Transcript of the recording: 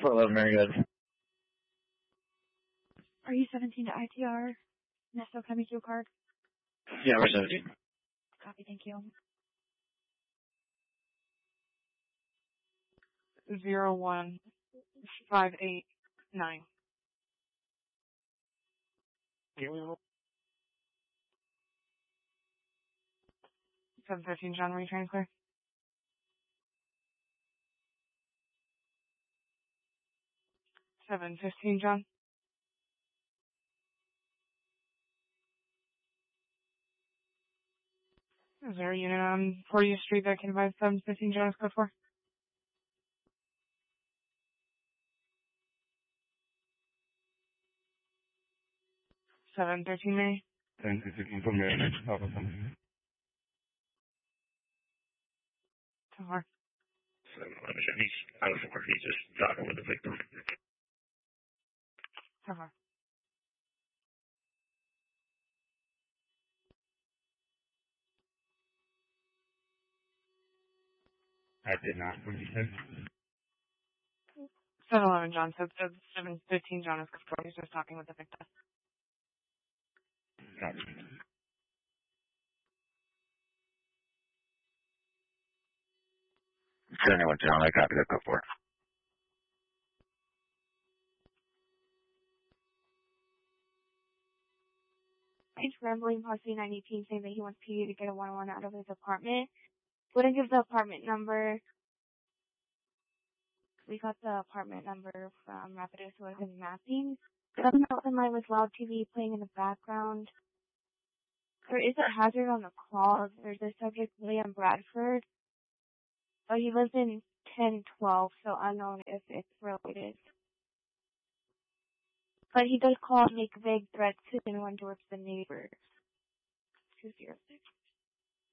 411 Marigold. Are you 17 to ITR? Nesto, can I make you a card? Yeah, we're 17. Copy, thank you. 01589. 715 John, retrain clear. 715 John. Is there a unit on 40th Street that can advise 715 John is code 4? 713 Mary. 715 from Mary. Tower. 711 He's out of work. He's just talking with the victim. Tower. I did not. What did you say? 711 John said 715 John is code 4. He's just talking with the victim. Copy. 71 John, I copy that code 4. He's rambling past C918 saying that he wants PD to get a 101 out of his apartment. Wouldn't give the apartment number. We got the apartment number from Rapidos who was in mapping. Doesn't know in line with loud TV playing in the background. There is a hazard on the call. There's a subject, William Bradford. But he lives in 1012, so unknown if it's related. But he does call and make vague threats to anyone towards the neighbors. 206.